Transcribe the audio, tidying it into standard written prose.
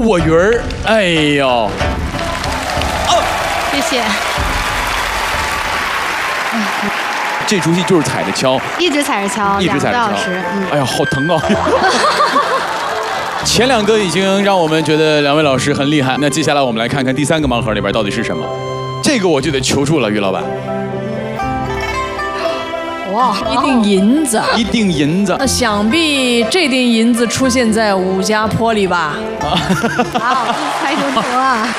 果云儿，哎呦， 谢谢。 这出戏就是踩着敲， 一直踩着敲， 一直踩着敲。 2个多小时。 哎呀，好疼啊！前2个已经让我们觉得2位老师很厉害，那接下来我们来看看第3个盲盒里边到底是什么。这个我就得求助了，于老板。 哇，一锭银子， 一锭银子。 那想必这锭银子出现在武家坡里吧？ 好，猜出图啊！